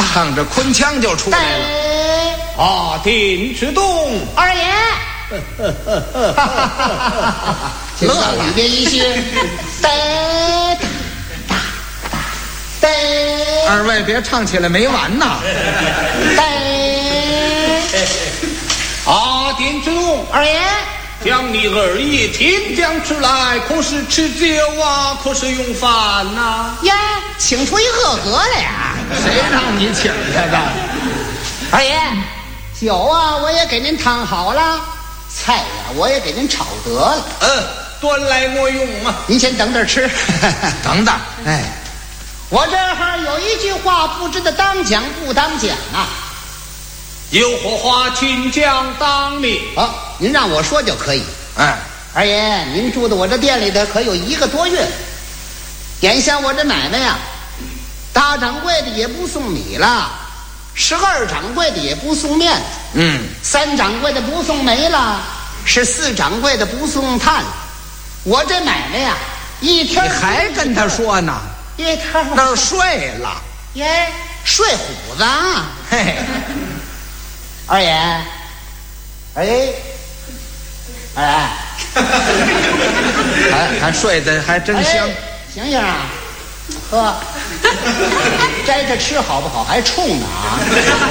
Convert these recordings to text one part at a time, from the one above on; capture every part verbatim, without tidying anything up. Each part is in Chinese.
唱着昆腔就出来了。 啊，丁之东， 二爷， 乐里边一些，哒哒哒， 二位别唱起来没完呐！ 哒， 啊，丁之东， 二爷， 将你二爷天降之来，可是吃酒啊，可是用饭呐、 呀，请出一个个了呀！ 谁让你请他的？ 二爷，酒啊我也给您烫好了，菜呀、我也给您炒得了， 嗯，端来我用啊。 您先等着吃。 等等， 哎，我这儿有一句话，不知道当讲不当讲啊。 有何话请讲当面。 好、您让我说就可以。 哎， 二爷，您住在我这店里头可有一个多月，眼下我这买卖呀，大掌柜的也不送米了，十二掌柜的也不送面， 嗯， 三掌柜的不送煤了，十四掌柜的不送炭。我这买卖呀，一天你还跟他说呢？ 一天那儿睡了。 耶，睡虎子啊！ 嘿， 二爷，二爷，二爷， 还还睡得还真香。 哎醒醒啊！呵，摘着吃好不好？还冲呢啊！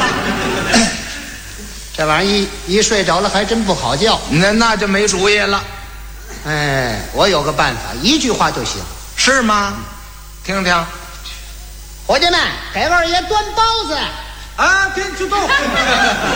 这玩意儿一一睡着了，还真不好觉。 那那就没主意了， 哎，我有个办法，一句话就行。 是吗？听听。 伙计们，给二爷端包子。 啊，丁之东。